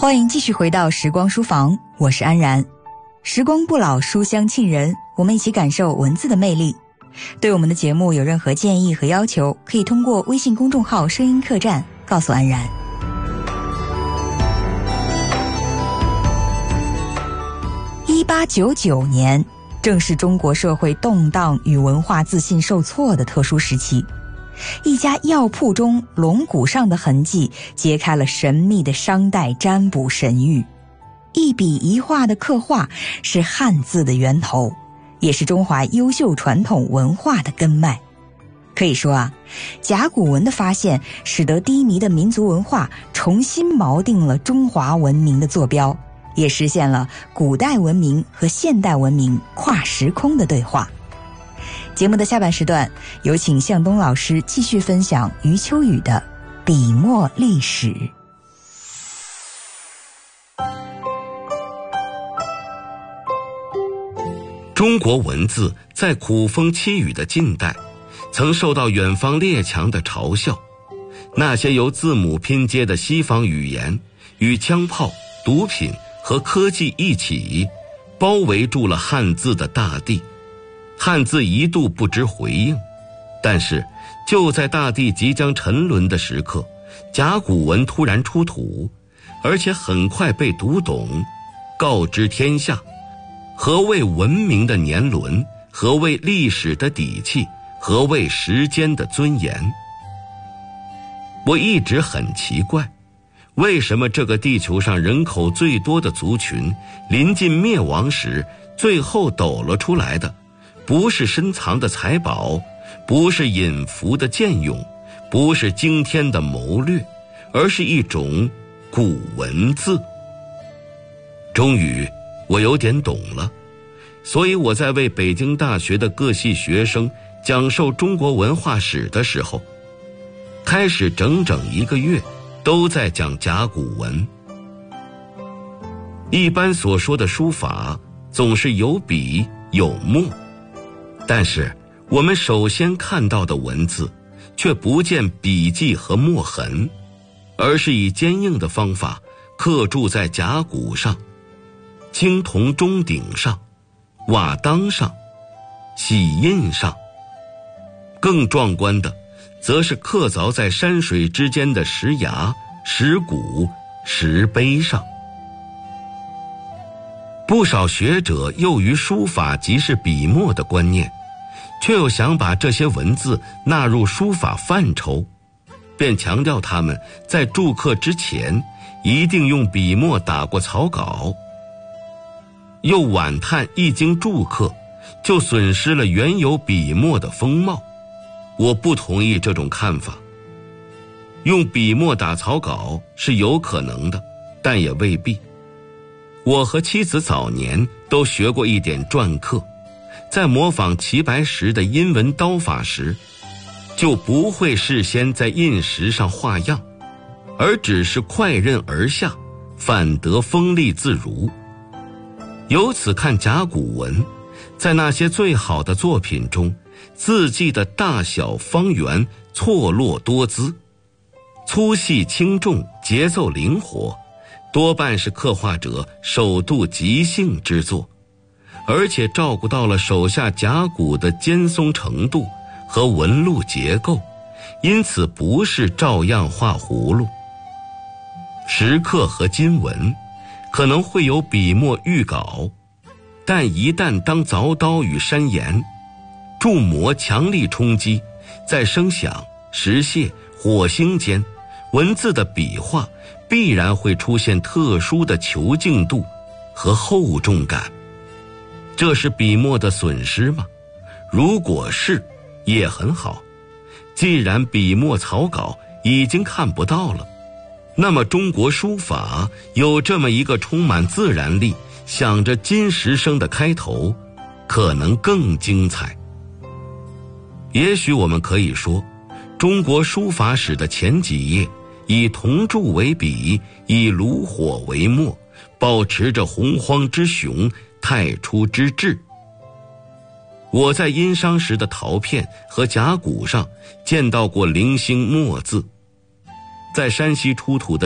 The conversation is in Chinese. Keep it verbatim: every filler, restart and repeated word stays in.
欢迎继续回到时光书房，我是安然。时光不老，书香沁人，我们一起感受文字的魅力。对我们的节目有任何建议和要求，可以通过微信公众号声音客栈告诉安然。一八九九年正是中国社会动荡与文化自信受挫的特殊时期，一家药铺中龙骨上的痕迹揭开了神秘的商代占卜神谕。一笔一画的刻画是汉字的源头，也是中华优秀传统文化的根脉。可以说啊，甲骨文的发现使得低迷的民族文化重新锚定了中华文明的坐标，也实现了古代文明和现代文明跨时空的对话。节目的下半时段，有请向东老师继续分享余秋雨的笔墨历史。 中国文字在苦风凄雨的近代，曾受到远方列强的嘲笑。那些由字母拼接的西方语言，与枪炮、毒品和科技一起，包围住了汉字的大地。汉字一度不知回应，但是就在大地即将沉沦的时刻，甲骨文突然出土，而且很快被读懂，告知天下何谓文明的年轮，何谓历史的底气，何谓时间的尊严。我一直很奇怪，为什么这个地球上人口最多的族群临近灭亡时，最后抖了出来的不是深藏的财宝，不是隐伏的剑勇，不是惊天的谋略，而是一种古文字。终于我有点懂了，所以我在为北京大学的各系学生讲授中国文化史的时候，开始整整一个月都在讲甲骨文。一般所说的书法总是有笔有墨，但是我们首先看到的文字却不见笔迹和墨痕，而是以坚硬的方法刻铸在甲骨上、青铜钟鼎上、瓦当上、玺印上。更壮观的则是刻凿在山水之间的石崖、石鼓、石碑上。不少学者囿于书法即是笔墨的观念，却又想把这些文字纳入书法范畴，便强调他们在铸刻之前一定用笔墨打过草稿，又惋叹一经铸刻就损失了原有笔墨的风貌。我不同意这种看法。用笔墨打草稿是有可能的，但也未必。我和妻子早年都学过一点篆刻，在模仿齐白石的阴文刀法时，就不会事先在印石上画样，而只是快刃而下，反得锋利自如。由此看甲骨文，在那些最好的作品中，字迹的大小方圆错落多姿，粗细轻重节奏灵活，多半是刻画者手度即兴之作，而且照顾到了手下甲骨的尖松程度和纹路结构，因此不是照样画葫芦。石刻和金文可能会有笔墨预稿，但一旦当凿刀与山岩铸模强力冲击，在声响、石屑、火星间，文字的笔画必然会出现特殊的遒劲度和厚重感。这是笔墨的损失吗？如果是，也很好。既然笔墨草稿已经看不到了，那么中国书法有这么一个充满自然力、想着金石声的开头，可能更精彩。也许我们可以说，中国书法史的前几页以铜铸为笔，以炉火为墨，保持着洪荒之雄、太初之志。我在殷商时的陶片和甲骨上见到过零星墨字，在山西出土的